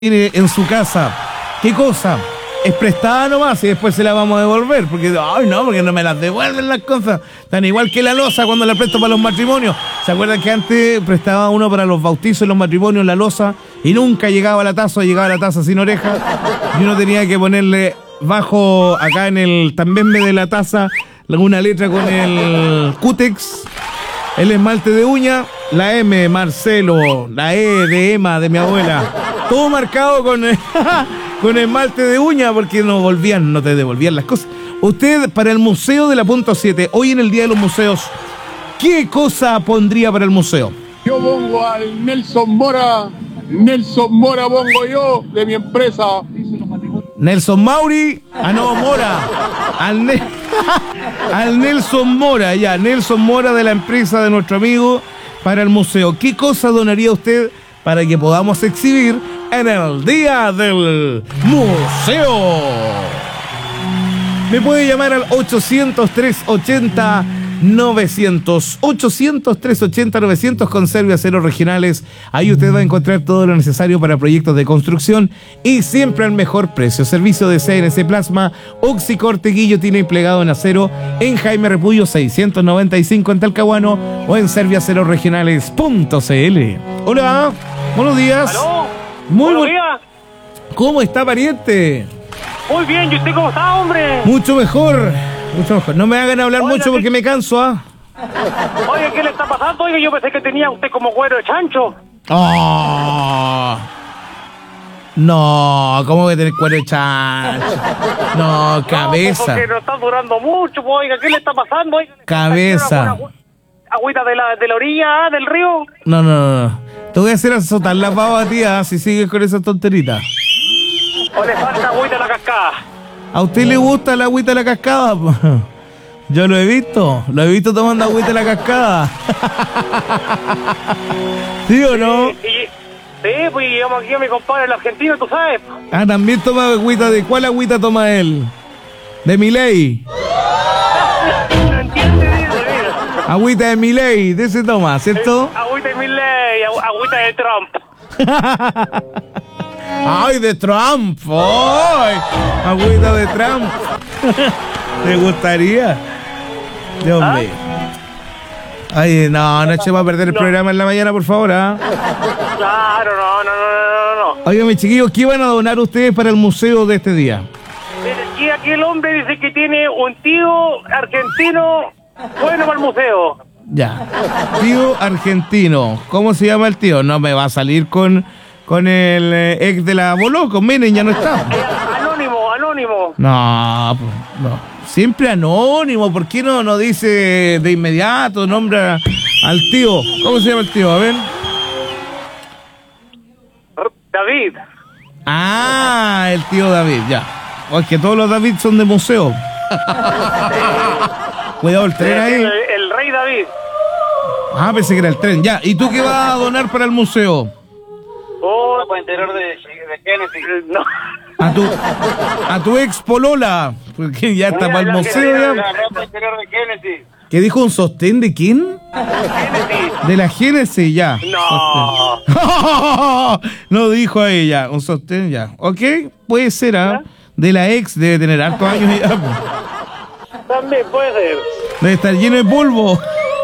tiene en su casa. ¿Qué cosa? Es prestada nomás y después se la vamos a devolver. Porque, ay no, porque no me las devuelven las cosas. Tan igual que la loza cuando la presto para los matrimonios. ¿Se acuerdan que antes prestaba uno para los bautizos y los matrimonios la loza? Y nunca llegaba la taza, llegaba la taza sin oreja. Y uno tenía que ponerle bajo, acá en el tambembe de la taza, una letra con el cútex, el esmalte de uña, la M de Marcelo, la E de Emma, de mi abuela. Todo marcado con esmalte de uña porque no te devolvían las cosas. Usted, para el Museo de la Punto 7, hoy en el Día de los Museos, ¿qué cosa pondría para el museo? Yo pongo al Nelson Mora pongo yo, de mi empresa. Nelson Mauri, Mora. Al Nelson Mora, ya, Nelson Mora de la empresa de nuestro amigo para el museo. ¿Qué cosa donaría usted para que podamos exhibir en el Día del Museo? Me puede llamar al 800-380-900. 800-380-900 con Serviacero Regionales. Ahí usted va a encontrar todo lo necesario para proyectos de construcción y siempre al mejor precio. Servicio de CNC Plasma, Oxycorte guillotina y plegado en acero en Jaime Repullo 695 en Talcahuano o en serviaceroregionales.cl. Hola, buenos días. ¿Aló? Buenos días. ¿Cómo está, pariente? Muy bien, ¿y usted cómo está, hombre? Mucho mejor. No me hagan hablar Oiga, mucho porque me canso, ¿ah? Oye, ¿qué le está pasando? Oye, yo pensé que tenía usted como cuero de chancho. Oh. No, ¿cómo que tener cuero de chancho? No, cabeza. No, porque no está durando mucho, pues, oiga, ¿qué le está pasando? Oiga, Cabeza. Agüita de la orilla, del río. No. Te voy a hacer azotar la pava, tía, si sigues con esa tonterita. ¿O le falta agüita de la cascada? ¿A usted le gusta la agüita de la cascada? Yo lo he visto tomando agüita de la cascada. ¿Sí o no? Sí, pues llevamos aquí a mi compadre el argentino, tú sabes. Ah, también toma agüita. ¿De cuál agüita toma él? ¿De Milei? No entiende, mira. Agüita de Milei, de ese toma, ¿cierto? Agüita de Milei, agüita de Trump. ¡Ay, de Trump! ¡Ay! Agüita de Trump. ¿Te gustaría? Dios mío. Ay, no eche para perder el programa en la mañana, por favor, ¿ah? Claro, no. Oigan, mis chiquillos, ¿qué van a donar ustedes para el museo de este día? Aquí el hombre dice que tiene un tío argentino bueno para el museo. Ya. Tío argentino. ¿Cómo se llama el tío? No me va a salir con el ex de la Boloco. Miren, ya no está. Anónimo. No. Siempre anónimo. ¿Por qué no dice de inmediato? Nombra al tío. ¿Cómo se llama el tío? A ver. David. Ah, el tío David, ya. O es que todos los David son de museo. Cuidado el tren ahí. El rey David. Ah, pensé que era el tren. Ya. ¿Y tú qué vas a donar para el museo? Para el interior de Genesis. No. A tu ex polola. Porque ya está para el museo. La ropa interior de Genesis. ¿Qué dijo? ¿Un sostén de quién? Genesis. De la Génesis, ya. No. No dijo a ella. Un sostén, ya. Ok, puede ser, ¿ah? De la ex, debe tener hartos años ya. También puede ser. Debe estar lleno de polvo.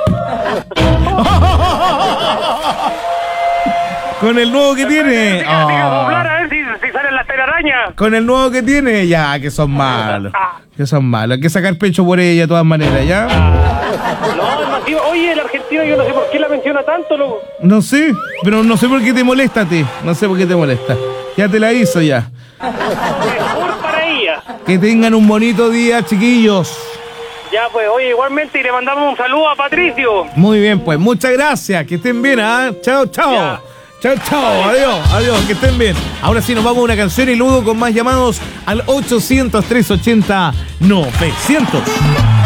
Con el nuevo que tiene. A ver si salen las telarañas. Con el nuevo que tiene, ya, que son malos. Hay que sacar pecho por ella de todas maneras, ¿ya? No, es masivo. Oye, el argentino, yo no sé por qué la menciona tanto, loco. No sé, pero no sé por qué te molesta a ti. No sé por qué te molesta. Ya te la hizo ya. Mejor para ella. Que tengan un bonito día, chiquillos. Ya, pues, oye, igualmente, y le mandamos un saludo a Patricio. Muy bien, pues, muchas gracias. Que estén bien, ¿ah? Chao. Ya. Chao. Adiós, que estén bien. Ahora sí nos vamos a una canción y luego con más llamados al 800-380-900.